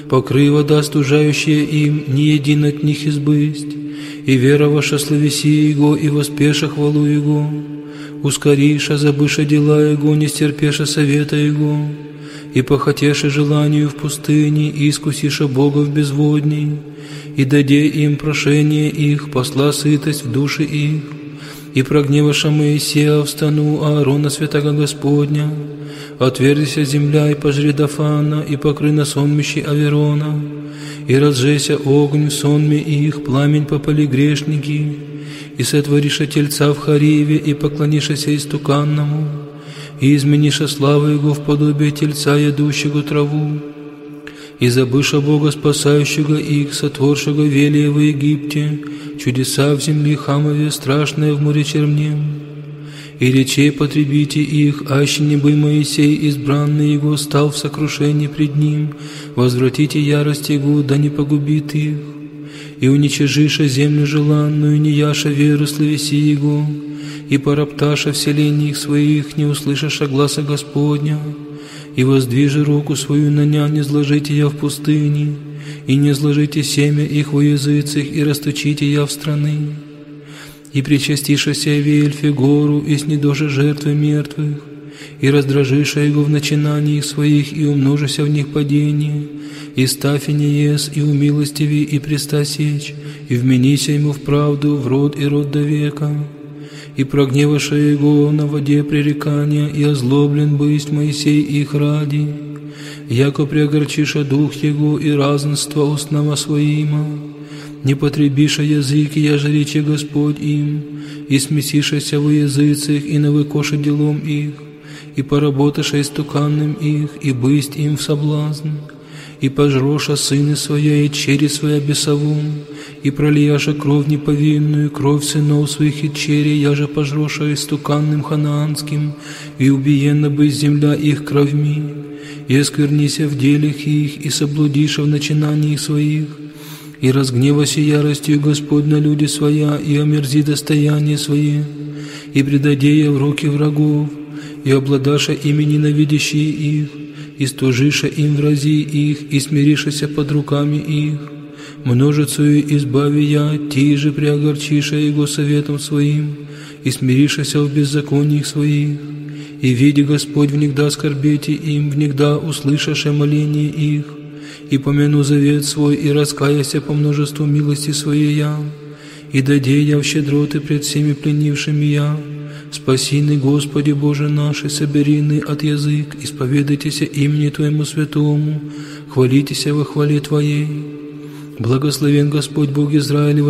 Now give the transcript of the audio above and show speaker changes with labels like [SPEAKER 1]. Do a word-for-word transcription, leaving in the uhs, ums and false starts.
[SPEAKER 1] покрый вода, стужающая им, не един от них избысть, и вера ваша славеси Его, и воспеша хвалу Его, ускориша, забыша дела Его, не стерпеша совета Его, и похотеша желанию в пустыне, и искусиша Бога в безводней, и даде им прошение их, посла сытость в души их, и прогневаша Моисея в стану Аарона святого Господня, отвердися земля и пожри Дафана, и покры на сонмище Аверона, и разжеся огонь в сонме их, пламень попали грешники, и сотвориша тельца в Хариве, и поклонишася истуканному, и измениша славу Его в подобие тельца, ядущего траву, и забыша Бога, спасающего их, сотворшего велия в Египте, чудеса в земле Хамове, страшное в море Чернем. И речей потребите их, аще не бы Моисей, избранный Его, стал в сокрушении пред Ним, возвратите ярость Его, да не погубит их. И уничижиша землю желанную, не яша веру славеси Его, и поропташа вселении их своих, не услышаша гласа Господня, и воздвижи руку свою на ня, не зложите я в пустыне, и не зложите семя их во языцах, и расточите я в страны. И причастишася Вельфе гору, и снедожи жертвы мертвых, и раздражиша Его в начинаниях своих, и умножися в них падение, и ставь не ес, и умилостиви, и преста сечь, и вменися Ему в правду, в род и род до века. И прогневаша Его на воде пререкания, и озлоблен бысть Моисей их ради, яко преогорчиша дух Его и разнство устного своима, не потребиша языки, яже речи Господь им, и смесишася во языцах, и навыкоша делом их, и поработаша истуканным их, и бысть им в соблазн, и пожроша сыны своя, и чери своя бесовум, и пролияша кровь неповинную, кровь сынов своих и чери, яже пожроша истуканным ханаанским, и убиена бы земля их кровьми, и осквернися в делях их, и соблудиша в начинаниях своих, и разгневася яростью Господь на люди своя, и омерзи достояние свое, и предаде я в руки врагов, и обладаша ими ненавидящие их, и стужиша им врази их, и смиришася под руками их, множицею избави я, ти же преогорчиша Его советом своим, и смиришася в беззакониях своих, и види Господь внегда скорбете им, внегда услышаше моление их, и помяну завет свой, и раскаяся по множеству милости своей я, и даде я в щедроты пред всеми пленившими я. Спасины, Господи Боже наш, и соберины от язык, исповедайтеся имени Твоему святому, хвалитеся во хвале Твоей. Благословен Господь Бог Израилев,